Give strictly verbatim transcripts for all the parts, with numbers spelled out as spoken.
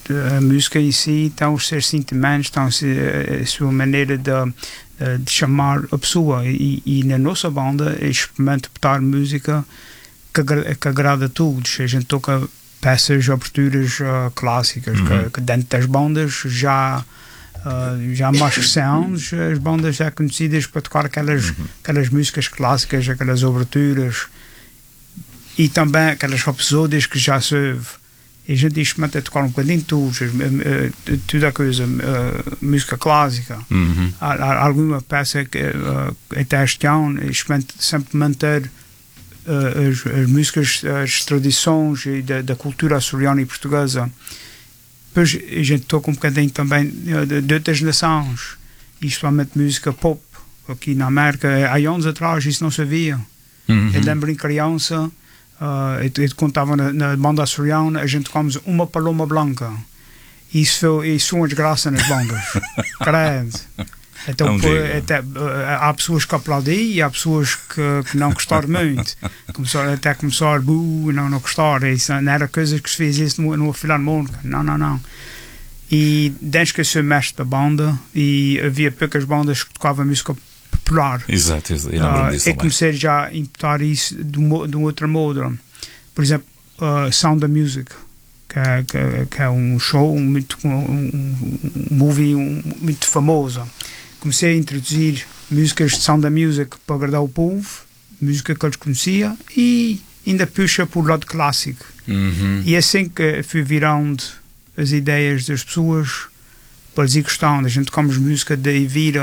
a música em si tem os seus sentimentos, tem a sua maneira de, de chamar a pessoa. E, e na nossa banda é experimento botar música que, que agrada a todos. A gente toca peças, aberturas uh, clássicas, uhum. que, que dentro das bandas já, uh, já há mais de cem anos, as bandas já conhecidas para tocar aquelas, uhum. aquelas músicas clássicas, aquelas aberturas e também aquelas episódios que já se ouve. E a gente experimenta tocar um bocadinho de tudo, toda a coisa, uh, música clássica. Uhum. Há, há alguma peça que uh, até este ano experimenta sempre manter Uh, as, as músicas, as tradições e da, da cultura açoriana e portuguesa. Depois a gente toca um bocadinho também uh, de, de outras nações, e especialmente música pop. Aqui na América, há anos atrás isso não se via. Uhum. Eu lembro em criança, uh, eu, eu contava na, na banda açoriana, a gente tocamos Uma Paloma Blanca. Isso, isso foi uma desgraça nas bandas. Credo. Então, pô, até, há pessoas que aplaudem e há pessoas que, que não gostaram muito. Começaram, até começaram, buh, não, não gostaram. Isso não era coisa que se fez isso no, no Filarmónica. Não, não, não. E desde que eu sou mestre da banda, e havia poucas bandas que tocavam música popular. Exato, exato. Eu, uh, eu comecei já a imputar isso de, um, de um outro modo. Por exemplo, uh, Sound of Music. Que é, que, é, que é um show, um, muito, um, um, um movie um, muito famoso. Comecei a introduzir músicas de Sound of Music para agradar o povo, música que eles conheciam, e ainda puxa por o lado clássico. Uhum. E assim que fui virando as ideias das pessoas para eles ir gostando. A gente tocamos música da Evira,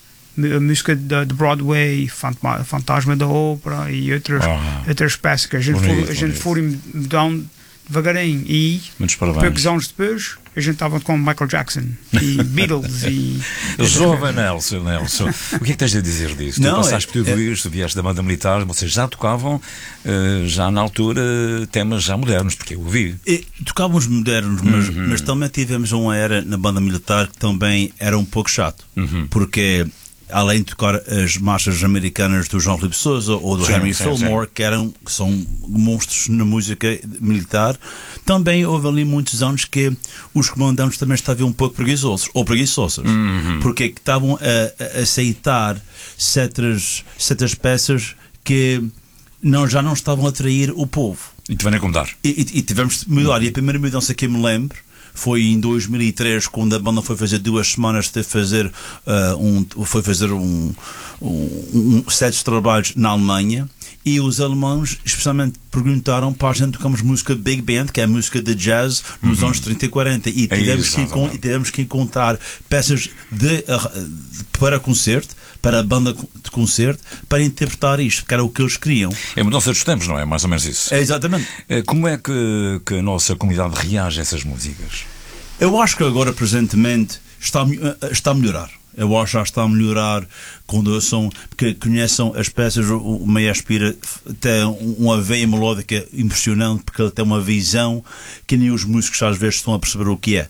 a música de, de Broadway, Fantasma da Ópera e outras, ah, outras peças que a gente bonito, for, a gente foi mudando devagarinho. E poucos anos depois a gente estava com Michael Jackson e Beatles e... Jovem Nelson, Nelson, o que é que tens a dizer disso? Não, tu passaste por tudo é, isto, vieste da banda militar, vocês já tocavam, uh, já na altura, temas já modernos, porque eu ouvi. E, tocávamos modernos, mas, uhum. mas também tivemos uma era na banda militar que também era um pouco chato, uhum. porque... além de tocar as marchas americanas do João Filipe Sousa ou do sim, Henry sim, Fillmore, sim. que eram, que são monstros na música militar, também houve ali muitos anos que os comandantes também estavam um pouco preguiçosos, ou preguiçosas, uhum. porque estavam a, a aceitar certas, certas peças que não, já não estavam a atrair o povo. E tiveram a contar. E, e, e tivemos de mudar. Uhum. E a primeira mudança que eu me lembro foi em dois mil e três, quando a banda foi fazer duas semanas de fazer uh, um, foi fazer um, um, um set de trabalhos na Alemanha, e os alemães especialmente perguntaram para a gente tocarmos música de Big Band, que é a música de jazz nos uhum. anos trinta e quarenta, e tivemos, é isso, que, e tivemos que encontrar peças de, uh, para concerto, para a banda de concerto, para interpretar isto, que era o que eles queriam. É a mudança dos tempos, não é? Mais ou menos isso. É, exatamente. Como é que, que a nossa comunidade reage a essas músicas? Eu acho que agora, presentemente, está, está a melhorar. Eu acho que já está a melhorar quando são, porque conhecem as peças. O Maestro Pira tem uma veia melódica impressionante, porque ele tem uma visão que nem os músicos às vezes estão a perceber o que é.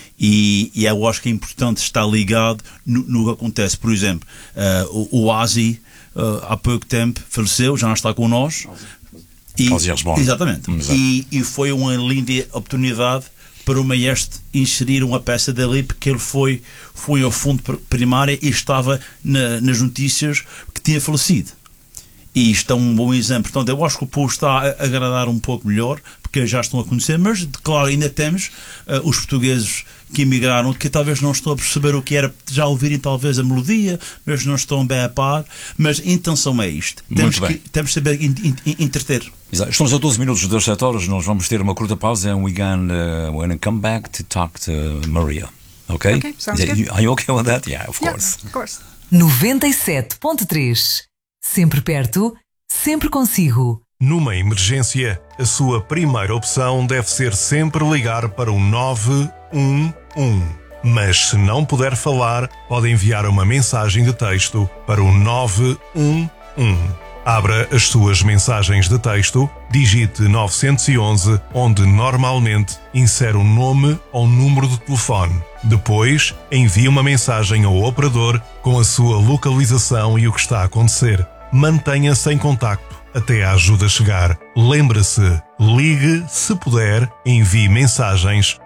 E, e eu acho que é importante estar ligado no, no que acontece. Por exemplo, uh, o, o Ozzy uh, há pouco tempo faleceu, já não está connosco. E, exatamente. E, e foi uma linda oportunidade para o Maestro inserir uma peça dali, porque ele foi, foi ao fundo primário e estava na, nas notícias que tinha falecido. E isto é um bom exemplo. Portanto, eu acho que o povo está a agradar um pouco melhor, porque já estão a conhecer, mas, claro, ainda temos uh, os portugueses que emigraram, que talvez não estão a perceber o que era, já ouvirem talvez a melodia, mas não estão bem a par, mas a intenção é isto. Temos que, temos que saber in, in, in, entreter. Exato. Estamos a doze minutos das sete horas, nós vamos ter uma curta pausa and we're gonna, we're gonna come back to talk to Maria. Okay? Okay, sounds good. Are you okay with that? Yeah, of course. Yeah, of course. noventa e sete ponto três. Sempre perto, sempre consigo. Numa emergência, a sua primeira opção deve ser sempre ligar para o nove um um. Mas se não puder falar, pode enviar uma mensagem de texto para o nove um um. Abra as suas mensagens de texto, digite novecentos e onze, onde normalmente insere o nome ou número de telefone. Depois, envie uma mensagem ao operador com a sua localização e o que está a acontecer. Mantenha-se em contacto até a ajuda chegar. Lembre-se, ligue se puder, envie mensagens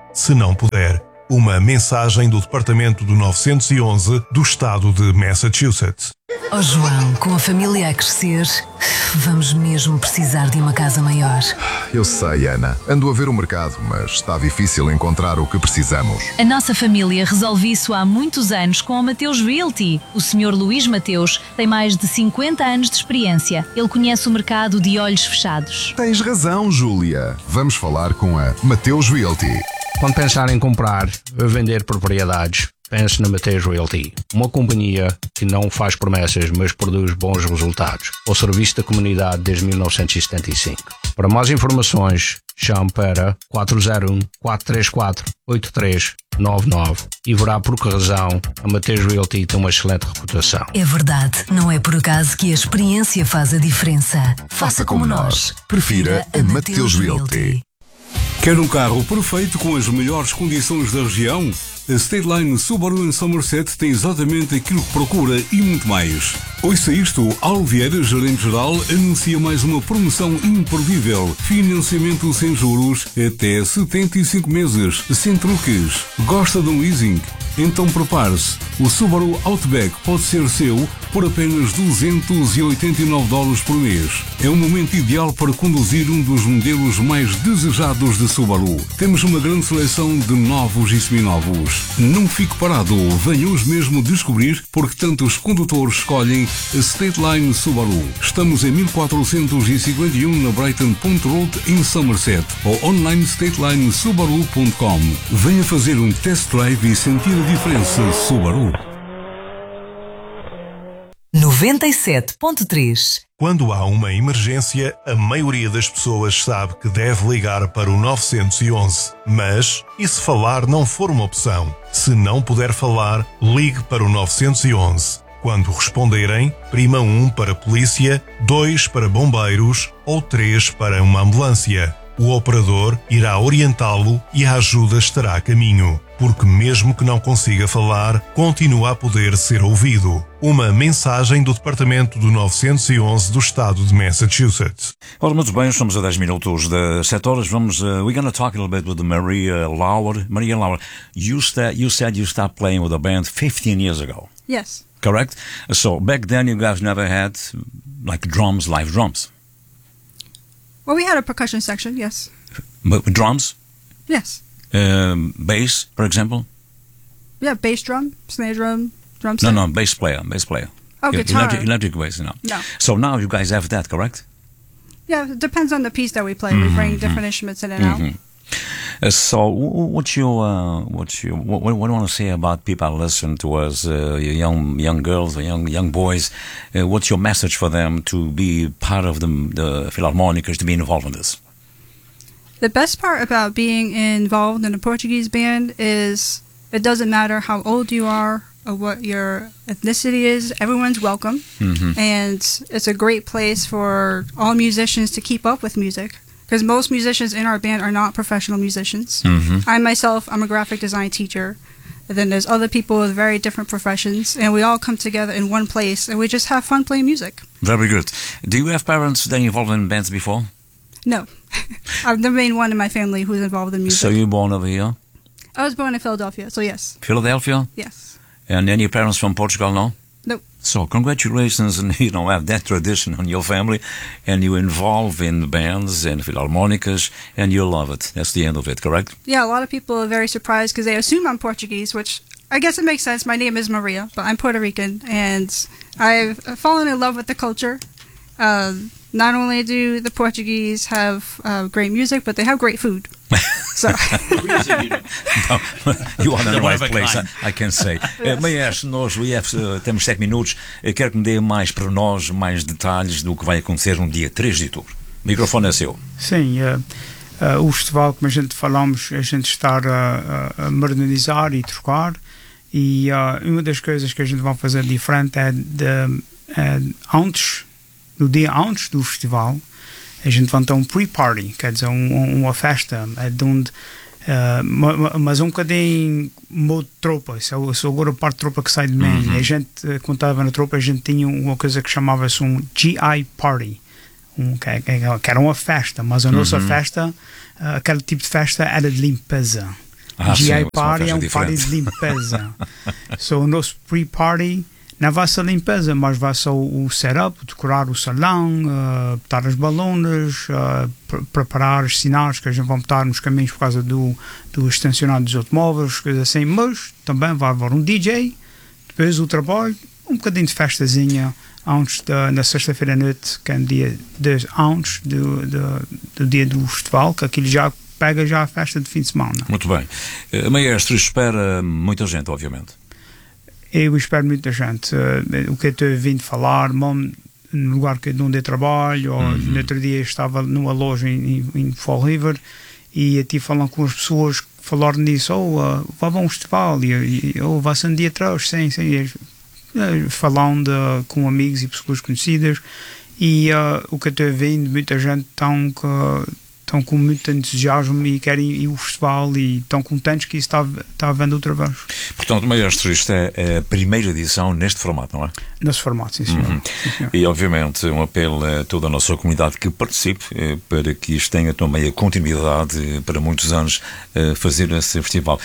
se não puder. Uma mensagem do Departamento do novecentos e onze do Estado de Massachusetts. Oh João, com a família a crescer, vamos mesmo precisar de uma casa maior. Eu sei, Ana. Ando a ver o mercado, mas está difícil encontrar o que precisamos. A nossa família resolve isso há muitos anos com a Mateus Realty. O senhor Luís Mateus tem mais de cinquenta anos de experiência. Ele conhece o mercado de olhos fechados. Tens razão, Júlia. Vamos falar com a Mateus Realty. Quando pensar em comprar ou vender propriedades, pense na Mateus Realty, uma companhia que não faz promessas, mas produz bons resultados, ao serviço da comunidade desde mil novecentos e setenta e cinco. Para mais informações, chame para quatro zero um, quatro três quatro, oito três nove nove e verá por que razão a Mateus Realty tem uma excelente reputação. É verdade, não é por acaso que a experiência faz a diferença. Faça, Faça como, como nós. Prefira a Mateus Realty. Quer um carro perfeito com as melhores condições da região? A State Line Subaru em Somerset tem exatamente aquilo que procura e muito mais. Ouça isto, Al Vieira, gerente-geral, anuncia mais uma promoção imperdível. Financiamento sem juros até setenta e cinco meses, sem truques. Gosta de um leasing? Então prepare-se. O Subaru Outback pode ser seu por apenas duzentos e oitenta e nove dólares por mês. É um momento ideal para conduzir um dos modelos mais desejados de Subaru. Temos uma grande seleção de novos e seminovos. Não fique parado, venha hoje mesmo descobrir porque tantos condutores escolhem a State Line Subaru. Estamos em mil quatrocentos e cinquenta e um na Brighton Point Road em Somerset ou online stateline subaru ponto com. Venha fazer um test drive e sentir a diferença Subaru. noventa e sete ponto três. Quando há uma emergência, a maioria das pessoas sabe que deve ligar para o novecentos e onze. Mas, e se falar não for uma opção? Se não puder falar, ligue para o novecentos e onze. Quando responderem, prima um para polícia, dois para bombeiros ou três para uma ambulância. O operador irá orientá-lo e a ajuda estará a caminho, porque mesmo que não consiga falar, continua a poder ser ouvido. Uma mensagem do Departamento do novecentos e onze do Estado de Massachusetts. Ora, muito bem, estamos a dez minutos das sete horas. Vamos, uh, we're going to talk a little bit with Maria Lauer. Maria Lauer, you, sta- you said you started playing with a band fifteen years ago. Yes. Correct? So, back then you guys never had, like, drums, live drums. Well, we had a percussion section, yes. But drums? Yes. Um, bass, for example? Yeah, bass drum, snare drum, drum set. No, no, bass player, bass player. Oh, Yeah, guitar. Electric, electric bass, no. No. So now you guys have that, correct? Yeah, it depends on the piece that we play. We bring different instruments in and out. Uh, so, what you, uh, what you, what, what do you want to say about people listen to us, uh, young, young girls, or young, young boys? Uh, what's your message for them to be part of the, the Philharmonicas, to be involved in this? The best part about being involved in a Portuguese band is it doesn't matter how old you are or what your ethnicity is. Everyone's welcome, Mm-hmm. and it's a great place for all musicians to keep up with music. Because most musicians in our band are not professional musicians. Mm-hmm. I myself, I'm a graphic design teacher. And then there's other people with very different professions. And we all come together in one place and we just have fun playing music. Very good. Do you have parents that are involved in bands before? No. I'm the main one in my family who's involved in music. So you were born over here? I was born in Philadelphia, so yes. Philadelphia? Yes. And then your parents from Portugal, no? Nope. So congratulations, and you know, have that tradition on your family, and you involve in bands and philharmonicas, and you love it. That's the end of it, correct? Yeah, a lot of people are very surprised because they assume I'm Portuguese, which I guess it makes sense. My name is Maria, but I'm Puerto Rican, and I've fallen in love with the culture. Uh, not only do the Portuguese have uh, great music, but they have great food. So No, you are in the right place, I, I can say. Uh, mas nós we have, uh, temos sete minutos. Eu quero que me dê mais para nós, mais detalhes do que vai acontecer no dia três de outubro. O microfone é seu. Sim, uh, uh, o festival, como a gente falamos, a gente está a, a, a modernizar e trocar. E uh, uma das coisas que a gente vai fazer diferente é de, é, antes, no dia antes do festival, a gente vai ter um pre-party, quer dizer, um, uma festa, é de onde, uh, mas um bocadinho modo tropa, só, só agora a parte de tropa que sai de mim. Uhum. A gente, quando estava na tropa, a gente tinha uma coisa que chamava-se um G I Party, um, que, que, que era uma festa, mas a nossa uhum. festa, uh, aquele tipo de festa era de limpeza. Ah, G I sim, é uma Party é um festa party de diferente. limpeza. So, o nosso pre-party não vai ser limpeza, mas vai ser o, o setup, decorar o salão, uh, botar as balonas, uh, pre preparar os sinais que a gente vai botar nos caminhos por causa do, do estacionamento dos automóveis, coisas assim. Mas também vai haver um D J, depois o trabalho, um bocadinho de festazinha antes da, na sexta-feira à noite, que é um dia dois antes do, do, do dia do festival, que aquilo já pega já a festa de fim de semana. Muito bem. Uh, maestro, espera muita gente, obviamente. Eu espero muita gente. Uh, o que eu estou vindo falar, mesmo no lugar que onde eu trabalho, ou uhum. no outro dia estava numa loja em, em, em Fall River e eu estive falando com as pessoas que falaram nisso, oh, uh, vai a um festival, e, e oh, vai ser um dia atrás, sim, sim. E, uh, falando uh, com amigos e pessoas conhecidas, e uh, o que eu estou vendo, muita gente tão que estão com muito entusiasmo e querem ir ao festival e estão contentes que isso está, está vendo outra vez. Portanto, maestro, isto é a primeira edição neste formato, não é? Nesse formato, sim, senhor. Uhum. Sim, senhor. E, obviamente, um apelo a toda a nossa comunidade que participe eh, para que isto tenha também a continuidade eh, para muitos anos eh, fazer esse festival.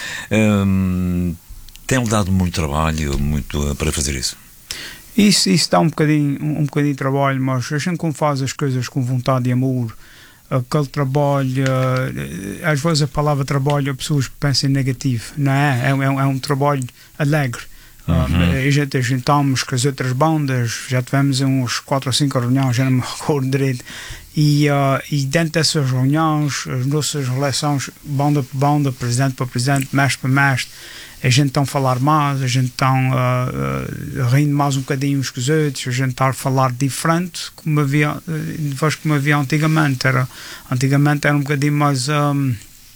Um, tem-lhe dado muito trabalho muito, uh, para fazer isso? Isso, isso dá um bocadinho, um, um bocadinho de trabalho, mas a gente, como faz as coisas com vontade e amor, aquele trabalho, às vezes a palavra trabalho, as pessoas pensam em negativo, não é? É, é, é um trabalho alegre. Uhum. Uh, a gente juntamos com as outras bandas, já tivemos uns quatro ou cinco reuniões, já não me recordo direito, e, uh, e dentro dessas reuniões, as nossas relações, banda por banda, presidente para presidente, mestre para mestre, a gente está a falar mais, a gente está uh, uh, rindo mais um bocadinho uns com os outros, a gente está a falar diferente, como havia, uh, como havia antigamente. Era, antigamente era um bocadinho mais... Um,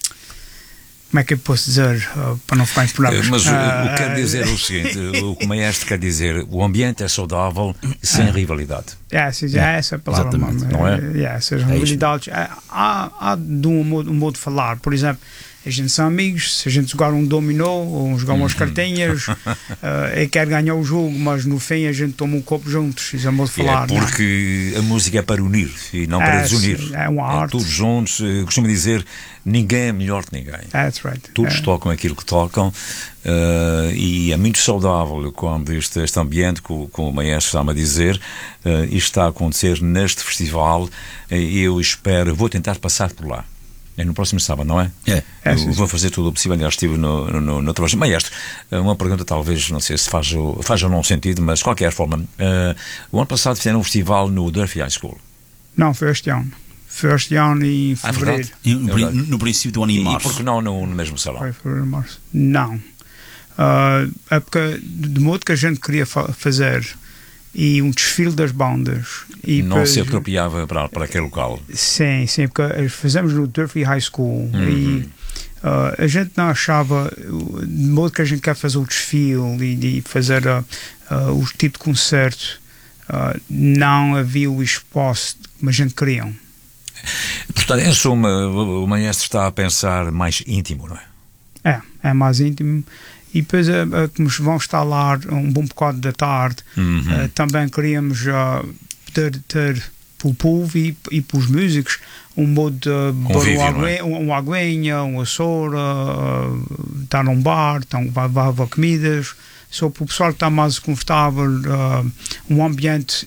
como é que eu posso dizer, uh, para não ficar em problemas? Mas uh, uh, o que quer dizer é o seguinte, o que o maestro quer dizer, o ambiente é saudável sem uh, rivalidade. É, sim, é essa a palavra. Exatamente, não é? É, essas rivalidades. É, há, há de um modo, um modo de falar, por exemplo, a gente são amigos, se a gente jogar um dominó ou jogar umas cartinhas, uh, eu quero ganhar o jogo, mas no fim a gente toma um copo juntos, isso é modo de falar. É porque não? A música é para unir e não para é, desunir. É uma arte. É, todos juntos, eu costumo dizer, ninguém é melhor que ninguém. That's right. Todos é. tocam aquilo que tocam, uh, e é muito saudável quando este, este ambiente, como, como o maestro está-me a dizer, uh, isto está a acontecer neste festival, e eu espero, vou tentar passar por lá. É no próximo sábado, não é? É. é eu vou fazer tudo o possível. Já estive no, no, no trabalho. Maestro, uma pergunta talvez, não sei se faz, faz ou não sentido, mas de qualquer forma, uh, o ano passado fizeram um festival no Durfee High School. Não, foi este ano. Foi este ano em fevereiro. Ah, é no, no princípio do ano em março. E por que não no, no mesmo salão? Foi fevereiro, março. Não. Uh, é porque, de modo que a gente queria fa fazer e um desfile das bandas. E não depois, se apropriava para, para aquele local. Sim, sim, porque fizemos no Durfee High School, uhum. e uh, a gente não achava, de modo que a gente quer fazer o desfile e, e fazer uh, uh, o tipo de concerto, uh, não havia o espaço que a gente queria. Portanto, em suma, o maestro está a pensar mais íntimo, não é? É, é mais íntimo. E depois, uh, uh, como vão estar lá um bom bocado da tarde, uhum. uh, também queríamos uh, ter, ter para o povo e, e para os músicos um modo de um, aguinha, um aguinha, um açor, uh, estar num bar, então, vai haver comidas, só para o pessoal estar mais confortável, uh, um ambiente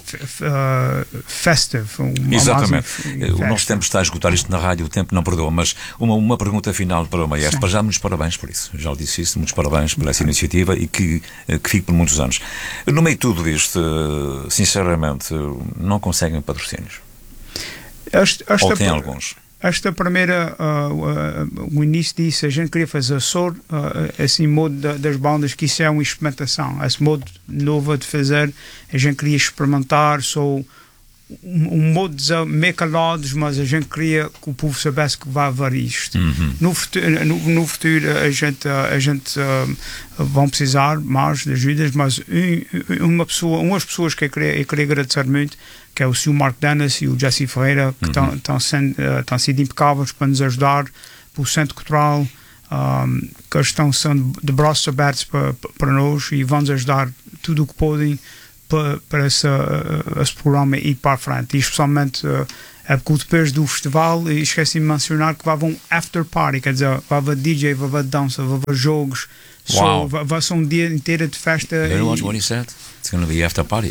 Uh, festive. Exatamente. O nosso tempo está a esgotar, isto na rádio, o tempo não perdoa, mas uma, uma pergunta final para o maestro. Para já, muitos parabéns por isso. Já o disse isso, muitos parabéns por essa iniciativa e que, que fique por muitos anos. No meio de tudo isto, sinceramente, não conseguem patrocínios? Este, este Ou tem alguns? Esta primeira, uh, uh, o início disso, a gente queria fazer só uh, esse modo da, das bandas, que isso é uma experimentação, esse modo novo de fazer, a gente queria experimentar só um, um modo de meio calados, mas a gente queria que o povo soubesse que vai haver isto. Uhum. No futuro, no, no futuro a gente, a gente uh, vão precisar mais de ajudas, mas um, uma pessoa, umas pessoas que eu queria, eu queria agradecer muito, que é o senhor Mark Dennis e o Jesse Ferreira, que estão uhum. sendo, uh, sido impecáveis para nos ajudar, para o Centro Cultural, um, que eles estão sendo de braços abertos para, para nós e vão nos ajudar tudo o que podem para, para esse, uh, esse programa ir para a frente. E especialmente uh, É porque depois do festival, esqueci de mencionar que vai haver um after party, quer dizer, vai haver D J, vai haver dança, vai haver jogos. Wow. So, vai, vai ser um dia inteiro de festa. You know what he said? It's going to be after party.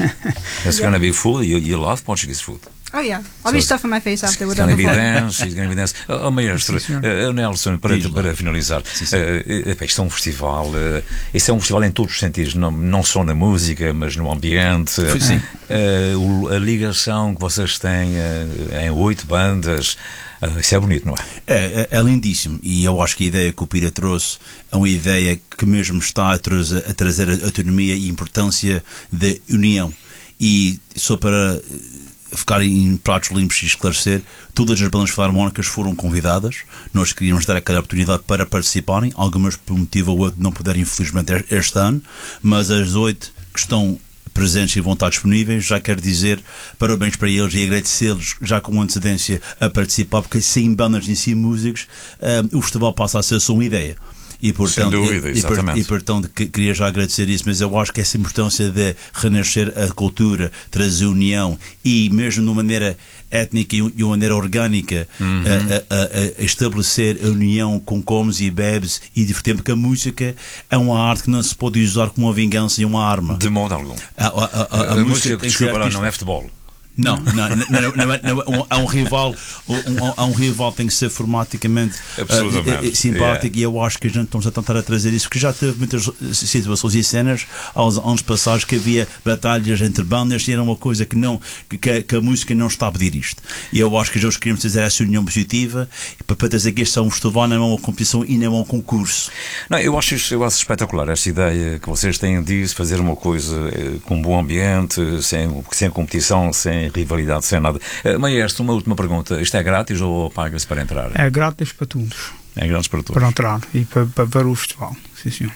It's going to be food. You, you love Portuguese food. Oh yeah, I'll So be stuffing my face after. It's going to be dance, it's going to be dance. Oh, maestro, uh, Nelson, para, para finalizar, uh, uh, isto é um festival, uh, isto é um festival em todos os sentidos, não, não só na música, mas no ambiente. Sim. Uh, a ligação que vocês têm uh, em oito bandas, uh, isso é bonito, não é? É, é? É lindíssimo, e eu acho que a ideia que o Pira trouxe é uma ideia que mesmo está a trazer, a trazer a autonomia e importância da união. E só para ficar em pratos limpos e esclarecer, todas as bandas filarmónicas foram convidadas. Nós queríamos dar aquela oportunidade para participarem, algumas por um motivo ou outro não puderam infelizmente este ano, mas as oito que estão presentes e vão estar disponíveis, já quero dizer parabéns para eles e agradecê-los já com antecedência a participar, porque sem bandas em si músicos, um, o festival passa a ser só uma ideia. E portanto, sem dúvida, e, exatamente. E, e portanto que, queria já agradecer isso, mas eu acho que essa importância de renascer a cultura, trazer união e mesmo de uma maneira étnica e de uma maneira orgânica, uhum. a, a, a estabelecer a união com comes e bebes e divertir, porque a música é uma arte que não se pode usar como uma vingança e uma arma. De modo algum. A, a, a, a, a, a música, música desculpa, não, não é futebol. Não, não, não, não, não, não, há um rival, um, há um rival tem que ser formaticamente uh, simpático, yeah. E eu acho que a gente estamos a tentar a trazer isso, porque já teve muitas situações e cenas aos anos passados que havia batalhas entre bandas e era uma coisa que não que, que a música não está a pedir isto. E eu acho que nós queríamos fazer essa união positiva para trazer que este é um festival, não é uma competição e não é um concurso. Não, eu acho isso, eu acho espetacular esta ideia que vocês têm de fazer uma coisa com um bom ambiente, sem, sem competição, sem rivalidade, sem nada. Uh, Maestro, uma última pergunta. Isto é grátis ou paga-se para entrar? É grátis para todos. É grátis para todos. Para entrar e para, para ver o festival. Sim, senhor.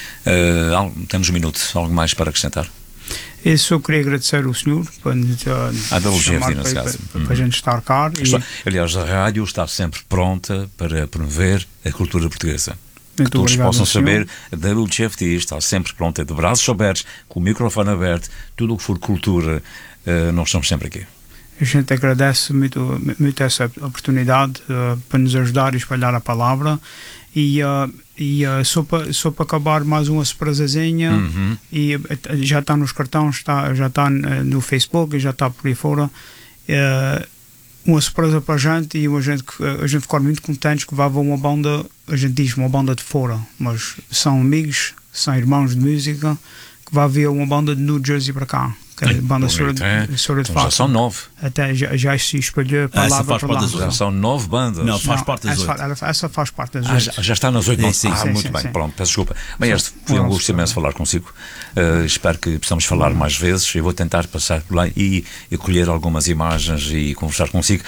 Uh, temos um minuto. Algo mais para acrescentar? Eu só queria agradecer ao senhor para nos uh, a chamar para, para, para, para a gente estar cá. E... Aliás, a rádio está sempre pronta para promover a cultura portuguesa. Que Muito todos obrigado, possam senhor. saber, a W G F T está sempre pronta, de braços abertos, com o microfone aberto, tudo o que for cultura, uh, nós estamos sempre aqui. A gente agradece muito, muito essa oportunidade uh, para nos ajudar a espalhar a palavra e, uh, e uh, só para só para acabar mais uma surpresazinha, uhum. E uh, já está nos cartões, está, já está uh, no Facebook, já está por aí fora. Uh, uma surpresa para a gente e a gente, a gente ficar muito contentes que vai haver uma banda, a gente diz uma banda de fora, mas são amigos, são irmãos de música, que vai haver uma banda de New Jersey para cá. Que é a banda Sora de Fato. Já são nove. Até já, já se espalhou a palavra para lá. Já são nove bandas. Não, faz não, parte das oito. Essa, essa faz parte das oito. Ah, já, já está nas oito. Sim, ah, sim, muito sim, bem. Sim. Pronto, peço desculpa. Mas este foi um gosto imenso falar consigo. Uh, espero que possamos falar mais vezes. Eu vou tentar passar por lá e, e colher algumas imagens e conversar consigo.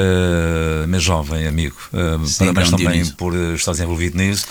Uh, meu jovem amigo, uh, sim, parabéns também Dionísio. Por uh, estar envolvido nisso.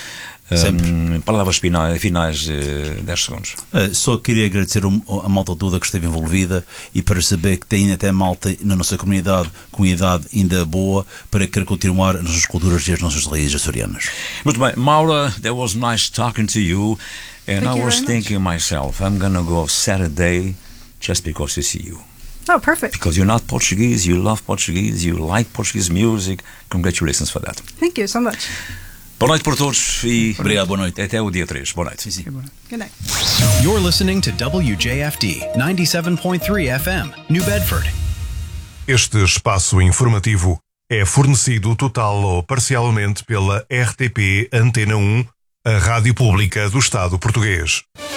Um, palavras finais, finais uh, dez segundos. Uh, só queria agradecer a malta toda que esteve envolvida e para saber que tem até malta na nossa comunidade com idade ainda boa para querer continuar as nossas culturas e as nossas raízes açorianas. Muito bem, Maura, that was nice talking to you. And Thank I you was very thinking much. myself, I'm gonna go Saturday just because to see you. Oh, perfect. Because you're not Portuguese, you love Portuguese, you like Portuguese music. Congratulations for that. Thank you so much. Boa noite para todos e obrigado, boa noite. Até o dia três. Boa noite. Sim, sim. Good night. You're listening to W J F D ninety-seven point three F M, New Bedford. Este espaço informativo é fornecido total ou parcialmente pela R T P Antena um, a rádio pública do Estado português.